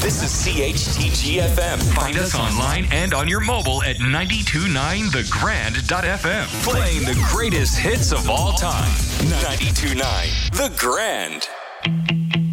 This is CHTG FM. Find us online and on your mobile at 929thegrand.fm. Playing the greatest hits of all time. 92.9 The Grand.